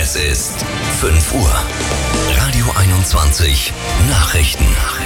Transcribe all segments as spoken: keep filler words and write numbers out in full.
Es ist fünf Uhr. Radio einundzwanzig Nachrichten.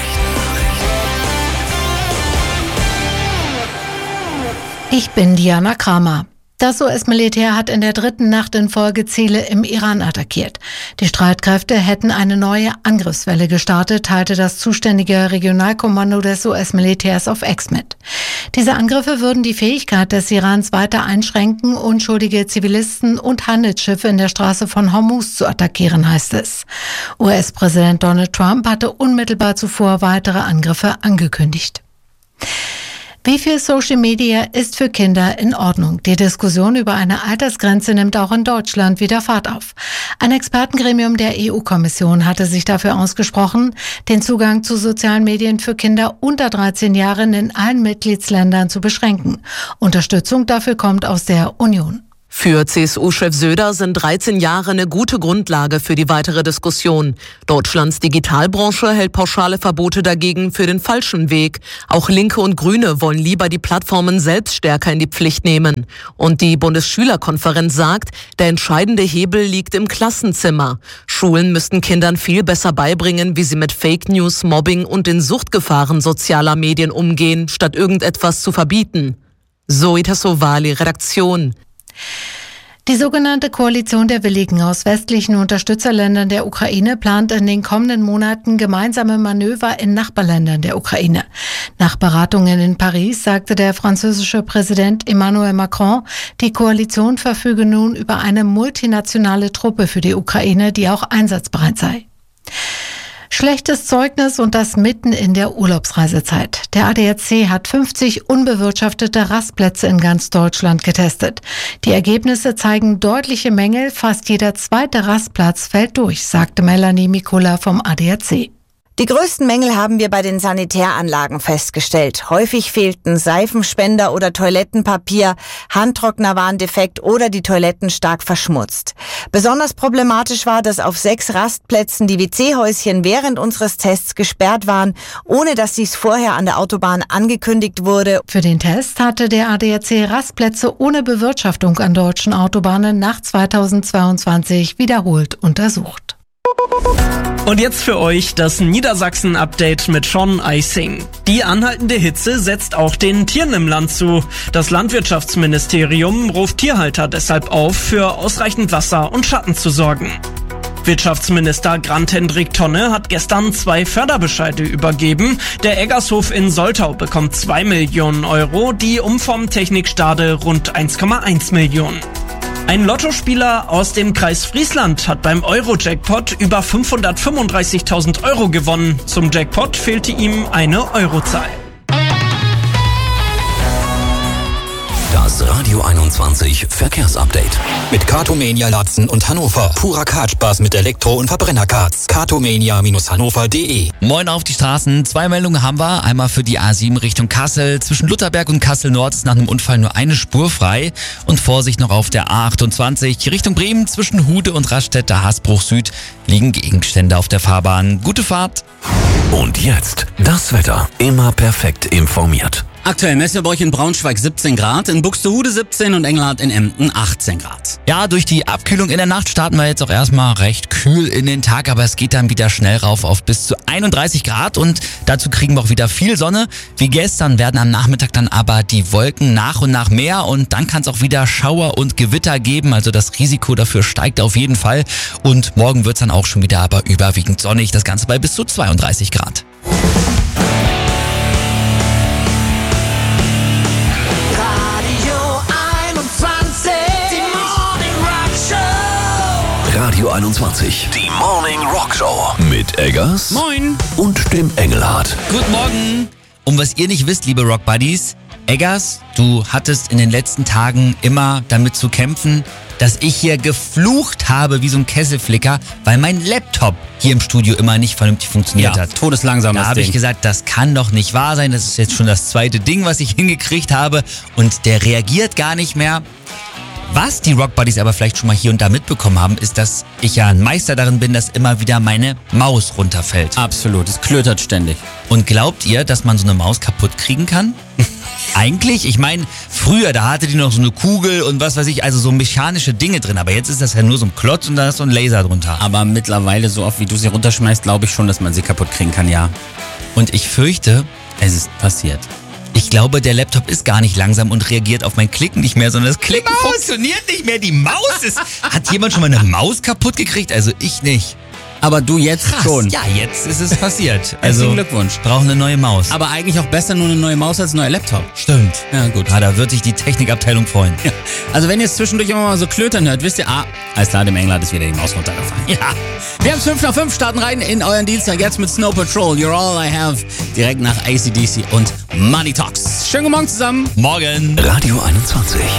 Ich bin Diana Kramer. Das U S-Militär hat in der dritten Nacht in Folge Ziele im Iran attackiert. Die Streitkräfte hätten eine neue Angriffswelle gestartet, teilte das zuständige Regionalkommando des U S-Militärs auf X mit. Diese Angriffe würden die Fähigkeit des Irans weiter einschränken, unschuldige Zivilisten und Handelsschiffe in der Straße von Hormuz zu attackieren, heißt es. U S-Präsident Donald Trump hatte unmittelbar zuvor weitere Angriffe angekündigt. Wie viel Social Media ist für Kinder in Ordnung? Die Diskussion über eine Altersgrenze nimmt auch in Deutschland wieder Fahrt auf. Ein Expertengremium der E U-Kommission hatte sich dafür ausgesprochen, den Zugang zu sozialen Medien für Kinder unter dreizehn Jahren in allen Mitgliedsländern zu beschränken. Unterstützung dafür kommt aus der Union. Für C S U-Chef Söder sind dreizehn Jahre eine gute Grundlage für die weitere Diskussion. Deutschlands Digitalbranche hält pauschale Verbote dagegen für den falschen Weg. Auch Linke und Grüne wollen lieber die Plattformen selbst stärker in die Pflicht nehmen. Und die Bundesschülerkonferenz sagt, der entscheidende Hebel liegt im Klassenzimmer. Schulen müssten Kindern viel besser beibringen, wie sie mit Fake News, Mobbing und den Suchtgefahren sozialer Medien umgehen, statt irgendetwas zu verbieten. Zoe Tassovali, Redaktion. Die sogenannte Koalition der Willigen aus westlichen Unterstützerländern der Ukraine plant in den kommenden Monaten gemeinsame Manöver in Nachbarländern der Ukraine. Nach Beratungen in Paris sagte der französische Präsident Emmanuel Macron, die Koalition verfüge nun über eine multinationale Truppe für die Ukraine, die auch einsatzbereit sei. Schlechtes Zeugnis und das mitten in der Urlaubsreisezeit. Der A D A C hat fünfzig unbewirtschaftete Rastplätze in ganz Deutschland getestet. Die Ergebnisse zeigen deutliche Mängel. Fast jeder zweite Rastplatz fällt durch, sagte Melanie Mikula vom A D A C. Die größten Mängel haben wir bei den Sanitäranlagen festgestellt. Häufig fehlten Seifenspender oder Toilettenpapier, Handtrockner waren defekt oder die Toiletten stark verschmutzt. Besonders problematisch war, dass auf sechs Rastplätzen die W C-Häuschen während unseres Tests gesperrt waren, ohne dass dies vorher an der Autobahn angekündigt wurde. Für den Test hatte der A D A C Rastplätze ohne Bewirtschaftung an deutschen Autobahnen nach zweitausendzweiundzwanzig wiederholt untersucht. Und jetzt für euch das Niedersachsen-Update mit Sean Eising. Die anhaltende Hitze setzt auch den Tieren im Land zu. Das Landwirtschaftsministerium ruft Tierhalter deshalb auf, für ausreichend Wasser und Schatten zu sorgen. Wirtschaftsminister Grant-Hendrik Tonne hat gestern zwei Förderbescheide übergeben. Der Eggershof in Soltau bekommt zwei Millionen Euro, die Umformtechnik-Stade rund eins Komma eins Millionen. Ein Lottospieler aus dem Kreis Friesland hat beim Euro-Jackpot über fünfhundertfünfunddreißigtausend Euro gewonnen. Zum Jackpot fehlte ihm eine Eurozahl. Das Radio einundzwanzig Verkehrsupdate. Mit Cartomania Latzen und Hannover. Purer Kartspaß mit Elektro- und Verbrennerkarts. cartomania Bindestrich hannover Punkt de. Moin auf die Straßen. Zwei Meldungen haben wir. Einmal für die A sieben Richtung Kassel. Zwischen Lutherberg und Kassel Nord ist nach einem Unfall nur eine Spur frei. Und Vorsicht noch auf der A achtundzwanzig. Richtung Bremen zwischen Hude und Raststätter Hasbruch Süd liegen Gegenstände auf der Fahrbahn. Gute Fahrt. Und jetzt das Wetter. Immer perfekt informiert. Aktuell messen wir bei euch in Braunschweig siebzehn Grad, in Buxtehude siebzehn und Engelhardt in Emden achtzehn Grad. Ja, durch die Abkühlung in der Nacht starten wir jetzt auch erstmal recht kühl in den Tag, aber es geht dann wieder schnell rauf auf bis zu einunddreißig Grad und dazu kriegen wir auch wieder viel Sonne. Wie gestern werden am Nachmittag dann aber die Wolken nach und nach mehr und dann kann es auch wieder Schauer und Gewitter geben, also das Risiko dafür steigt auf jeden Fall und morgen wird es dann auch schon wieder aber überwiegend sonnig, das Ganze bei bis zu zweiunddreißig Grad. Radio einundzwanzig, die Morning Rock Show mit Eggers Moin und dem Engelhardt. Guten Morgen. Und was ihr nicht wisst, liebe Rock Buddies, Eggers, du hattest in den letzten Tagen immer damit zu kämpfen, dass ich hier geflucht habe wie so ein Kesselflicker, weil mein Laptop hier im Studio immer nicht vernünftig funktioniert ja, hat. Todeslangsam Da das habe Ding. ich gesagt, das kann doch nicht wahr sein. Das ist jetzt schon das zweite Ding, was ich hingekriegt habe. Und der reagiert gar nicht mehr. Was die Rock Buddies aber vielleicht schon mal hier und da mitbekommen haben, ist, dass ich ja ein Meister darin bin, dass immer wieder meine Maus runterfällt. Absolut, es klötert ständig. Und glaubt ihr, dass man so eine Maus kaputt kriegen kann? Eigentlich, ich meine, früher, da hatte die noch so eine Kugel und was weiß ich, also so mechanische Dinge drin. Aber jetzt ist das ja nur so ein Klotz und da ist so ein Laser drunter. Aber mittlerweile, so oft wie du sie runterschmeißt, glaube ich schon, dass man sie kaputt kriegen kann, ja. Und ich fürchte, Es ist passiert. ich glaube, der Laptop ist gar nicht langsam und reagiert auf mein Klicken nicht mehr, sondern das Klicken funktioniert nicht mehr. Die Maus ist... Hat jemand schon mal eine Maus kaputt gekriegt? Also ich nicht. Aber du jetzt Krass, schon. ja, jetzt ist es passiert. Herzlichen Also, Glückwunsch. brauche eine neue Maus. Aber eigentlich auch besser nur eine neue Maus als ein neuer Laptop. Stimmt. Ja, gut. Ja, da wird sich die Technikabteilung freuen. Ja. Also wenn ihr es zwischendurch immer mal so klötern hört, wisst ihr, ah, alles klar, dem England ist wieder die Maus runtergefallen. Ja. Wir haben fünf nach fünf, starten rein in euren Dienstag jetzt mit Snow Patrol, You're All I Have, direkt nach A C D C und Money Talks. Schönen guten Morgen zusammen. Morgen. Radio einundzwanzig.